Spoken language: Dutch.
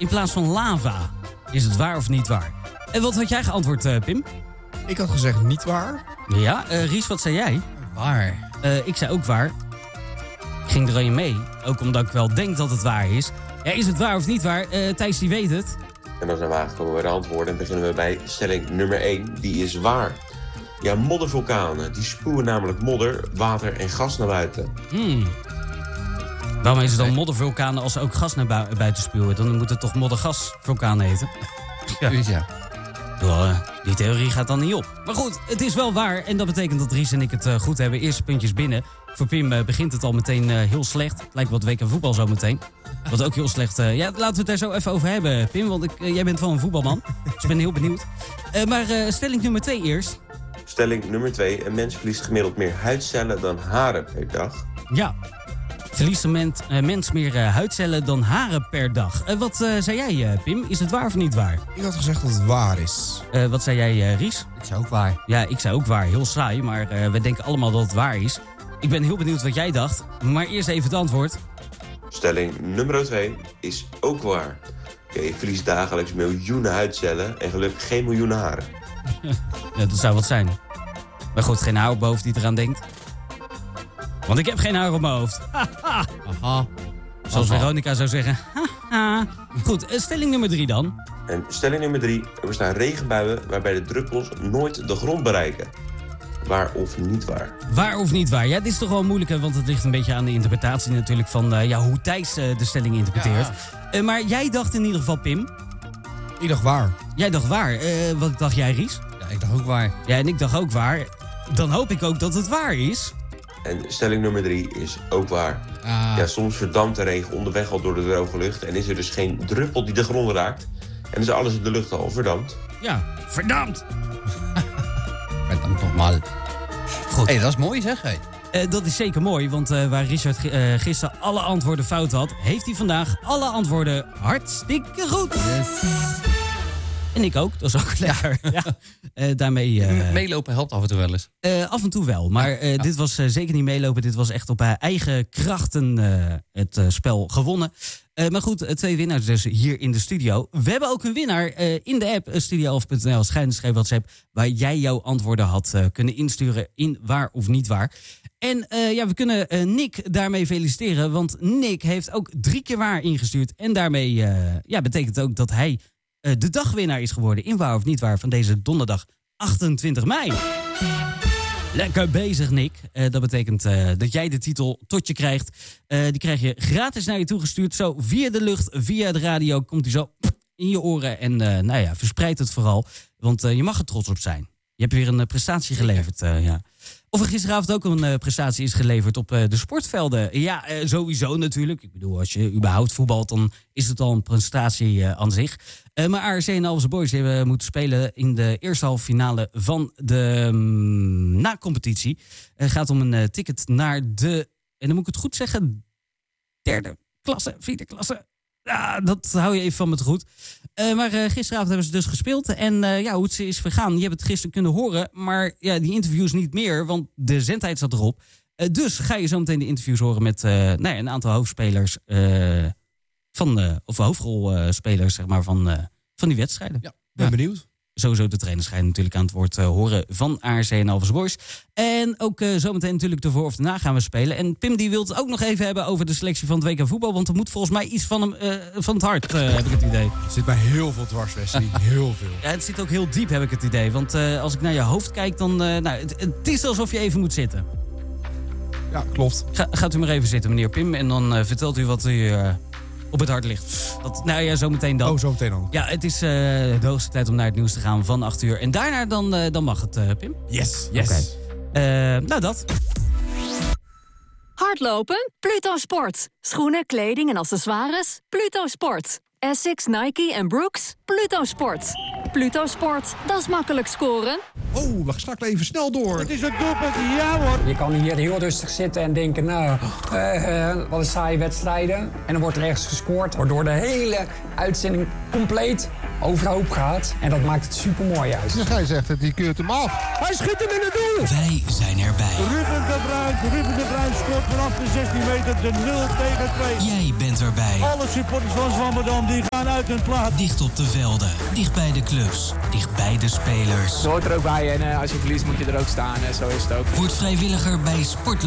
in plaats van lava. Is het waar of niet waar? En wat had jij geantwoord, Pim? Ik had gezegd niet waar. Ja, Ries, wat zei jij? Waar. Ik zei ook waar. Ik ging er al in mee. Ook omdat ik wel denk dat het waar is. Ja, is het waar of niet waar? Thijs, die weet het. En dan zijn we aangekomen bij de antwoorden en beginnen we bij stelling nummer 1. Die is waar. Ja, moddervulkanen. Die spuwen namelijk modder, water en gas naar buiten. Waarom is het dan moddervulkanen als ze ook gas naar buiten spuwen? Dan moet het toch moddergasvulkaan heten? Ja. Die theorie gaat dan niet op. Maar goed, het is wel waar. En dat betekent dat Ries en ik het goed hebben. Eerste puntjes binnen. Voor Pim begint het al meteen heel slecht. Het lijkt wat WK voetbal zo meteen. Wat ook heel slecht... laten we het daar zo even over hebben, Pim. Want jij bent wel een voetbalman. Dus ik ben heel benieuwd. Maar stelling nummer 2 eerst. Stelling nummer 2. Een mens verliest gemiddeld meer huidcellen dan haren per dag. Ja. Verliest een mens meer huidcellen dan haren per dag. Wat zei jij, Pim? Is het waar of niet waar? Ik had gezegd dat het waar is. Wat zei jij, Ries? Ik zei ook waar. Ja, ik zei ook waar. Heel saai, maar we denken allemaal dat het waar is. Ik ben heel benieuwd wat jij dacht. Maar eerst even het antwoord. Stelling nummer 2 is ook waar. Ja, je verliest dagelijks miljoenen huidcellen en gelukkig geen miljoenen haren. Ja, dat zou wat zijn. Maar goed, geen haar op mijn hoofd die eraan denkt. Want ik heb geen haar op mijn hoofd. Aha. Zoals Veronica zou zeggen. Goed, stelling nummer 3 dan. En stelling nummer 3. Er bestaan regenbuien waarbij de druppels nooit de grond bereiken. Waar of niet waar? Waar of niet waar? Ja, dit is toch wel moeilijk, want het ligt een beetje aan de interpretatie natuurlijk van hoe Thijs de stelling interpreteert. Ja. Maar jij dacht in ieder geval, Pim. Ik dacht waar. Jij dacht waar. Wat dacht jij, Ries? Ja, ik dacht ook waar. Ja, en ik dacht ook waar. Dan hoop ik ook dat het waar is. En stelling nummer 3 is ook waar. Ja, soms verdampt de regen onderweg al door de droge lucht en is er dus geen druppel die de grond raakt. En is alles in de lucht al verdampt. Ja, verdampt! Verdampt nogmaals. Goed. Hé, dat is mooi zeg. Dat is zeker mooi, want waar Richard gisteren alle antwoorden fout had, heeft hij vandaag alle antwoorden hartstikke goed. Yes. En ik ook, dat is ook lekker. Ja. Daarmee... Meelopen helpt af en toe wel eens. Af en toe wel, maar dit was zeker niet meelopen. Dit was echt op eigen krachten het spel gewonnen. Maar goed, 2 winnaars dus hier in de studio. We hebben ook een winnaar in de app studio11.nl /schrijf WhatsApp, waar jij jouw antwoorden had kunnen insturen in waar of niet waar. En we kunnen Nick daarmee feliciteren, want Nick heeft ook 3 keer waar ingestuurd. En daarmee betekent ook dat hij de dagwinnaar is geworden in waar of niet waar van deze donderdag 28 mei. Lekker bezig, Nick. Dat betekent dat jij de titel tot je krijgt. Die krijg je gratis naar je toegestuurd. Zo via de lucht, via de radio komt hij zo in je oren. En verspreid het vooral. Want je mag er trots op zijn. Je hebt weer een prestatie geleverd. Ja. Of er gisteravond ook een prestatie is geleverd op de sportvelden. Ja, sowieso natuurlijk. Ik bedoel, als je überhaupt voetbalt, dan is het al een prestatie aan zich. Maar ARC en Alphense Boys hebben moeten spelen in de eerste halve finale van de na-competitie. Het gaat om een ticket naar de, en dan moet ik het goed zeggen, 3e klasse, 4e klasse. Ja, dat hou je even van me te goed. Maar gisteravond hebben ze dus gespeeld. En hoe het is vergaan, je hebt het gisteren kunnen horen. Maar ja, die interviews niet meer, want de zendtijd zat erop. Dus ga je zo meteen de interviews horen met een aantal hoofdspelers of hoofdrolspelers zeg maar, van die wedstrijden. Ja, ben benieuwd. Sowieso de trainers ga je natuurlijk aan het woord horen van ARC en Alphense Boys. En ook zometeen natuurlijk ervoor of daarna gaan we spelen. En Pim die wil het ook nog even hebben over de selectie van het WK voetbal. Want er moet volgens mij iets van hem van het hart, heb ik het idee. Er zit mij heel veel dwars, Wesley. Heel veel. Ja, het zit ook heel diep, heb ik het idee. Want als ik naar je hoofd kijk, dan het is alsof je even moet zitten. Ja, klopt. Gaat u maar even zitten, meneer Pim. En dan vertelt u wat u op het hart ligt. Zometeen dan. Oh, zometeen dan. Ja, het is de hoogste tijd om naar het nieuws te gaan van 8 uur. En daarna dan mag het, Pim. Yes. Okay. Dat. Hardlopen? Pluto Sport. Schoenen, kleding en accessoires? Pluto Sport. Essex, Nike en Brooks? Pluto Sport. Pluto Sport, dat is makkelijk scoren. Oh, we gaan even snel door. Het is een doelpunt, ja hoor. Je kan hier heel rustig zitten en denken, wat een saaie wedstrijden. En dan wordt er ergens gescoord, waardoor de hele uitzending compleet overhoop gaat. En dat maakt het super mooi juist. De scheidsrechter die keurt hem af. Hij schiet hem in het doel. Wij zijn erbij. Ruben de Bruin scoort vanaf de 16 meter de 0-2. Jij bent erbij. Alle supporters van Zwammerdam die gaan uit hun plaats. Dicht op de velden, dicht bij de clubs, dicht bij de spelers. Het hoort er ook bij en als je verliest moet je er ook staan. Zo is het ook. Word vrijwilliger bij Sport